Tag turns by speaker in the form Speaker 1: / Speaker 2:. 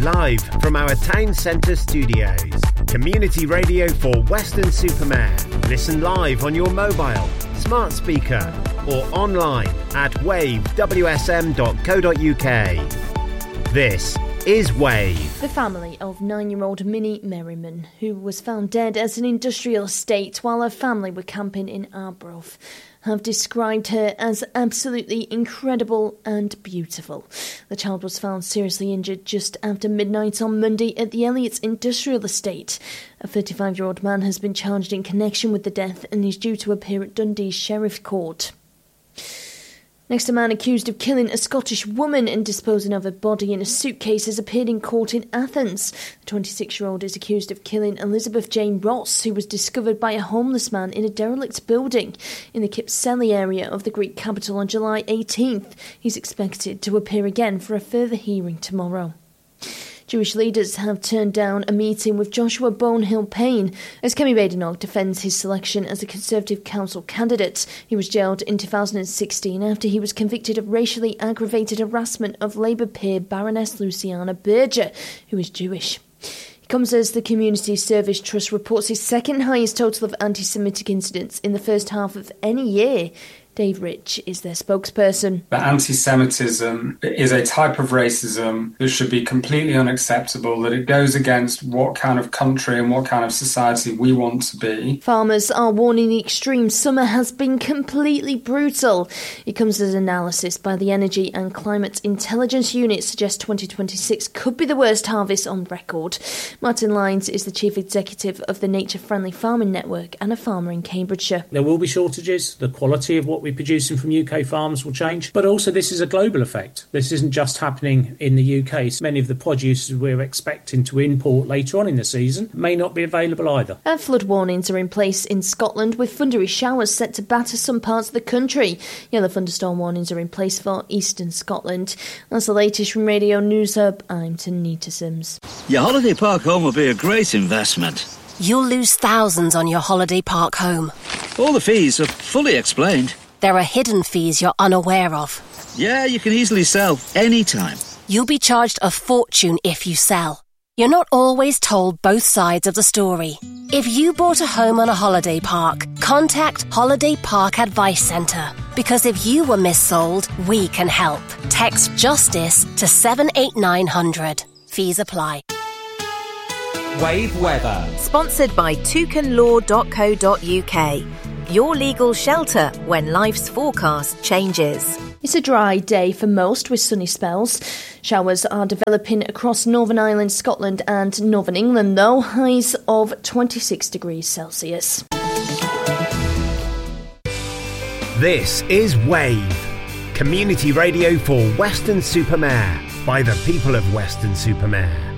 Speaker 1: Live from our town centre studios. Community radio for Weston-super-Mare. Listen live on your mobile, smart speaker or online at wavewsm.co.uk. This is Wave.
Speaker 2: The family of 9-year-old Minnie Merriman, who was found dead at an industrial estate while her family were camping in Arbroath, have described her as absolutely incredible and beautiful. The child was found seriously injured just after midnight on Monday at the Elliott's industrial estate. A 35-year-old man has been charged in connection with the death and is due to appear at Dundee Sheriff Court. Next, a man accused of killing a Scottish woman and disposing of her body in a suitcase has appeared in court in Athens. The 26-year-old is accused of killing Elizabeth Jane Ross, who was discovered by a homeless man in a derelict building in the Kypseli area of the Greek capital on July 18th. He's expected to appear again for a further hearing tomorrow. Jewish leaders have turned down a meeting with Joshua Bonehill Payne as Kemi Badenoch defends his selection as a Conservative Council candidate. He was jailed in 2016 after he was convicted of racially aggravated harassment of Labour peer Baroness Luciana Berger, who is Jewish. It comes as the Community Service Trust reports its second highest total of anti-Semitic incidents in the first half of any year. Dave Rich is their spokesperson.
Speaker 3: But anti-Semitism is a type of racism that should be completely unacceptable, that it goes against what kind of country and what kind of society we want to be.
Speaker 2: Farmers are warning the extreme summer has been completely brutal. It comes as analysis by the Energy and Climate Intelligence Unit suggests 2026 could be the worst harvest on record. Martin Lyons is the Chief Executive of the Nature Friendly Farming Network and a farmer in Cambridgeshire.
Speaker 4: There will be shortages. The quality of what we're producing from UK farms will change. But also this is a global effect. This isn't just happening in the UK. Many of the produce we're expecting to import later on in the season may not be available either.
Speaker 2: And flood warnings are in place in Scotland with thundery showers set to batter some parts of the country. Yellow thunderstorm warnings are in place for eastern Scotland. That's the latest from Radio News Hub. I'm Tanita Sims.
Speaker 5: Your holiday park home will be a great investment.
Speaker 6: You'll lose thousands on your holiday park home.
Speaker 5: All the fees are fully explained.
Speaker 6: There are hidden fees you're unaware of.
Speaker 5: Yeah, you can easily sell anytime.
Speaker 6: You'll be charged a fortune if you sell. You're not always told both sides of the story. If you bought a home on a holiday park, contact Holiday Park Advice Centre. Because if you were missold, we can help. Text JUSTICE to 78900. Fees apply.
Speaker 7: Wave Weather.
Speaker 8: Sponsored by toucanlaw.co.uk. Your legal shelter when life's forecast changes.
Speaker 2: It's a dry day for most with sunny spells. Showers are developing across Northern Ireland, Scotland and Northern England though. Highs of 26 degrees Celsius.
Speaker 1: This is Wave. Community radio for Weston-super-Mare by the people of Weston-super-Mare.